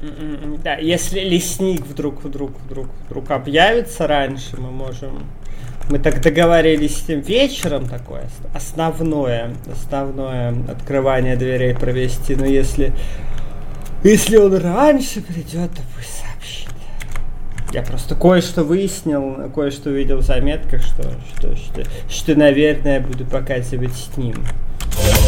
Да, если лесник вдруг объявится раньше, мы так договорились с ним вечером такое основное открывание дверей провести, но если он раньше придет, то пусть сообщит. Я просто кое-что выяснил, кое-что увидел в заметках, что наверное, буду показывать с ним.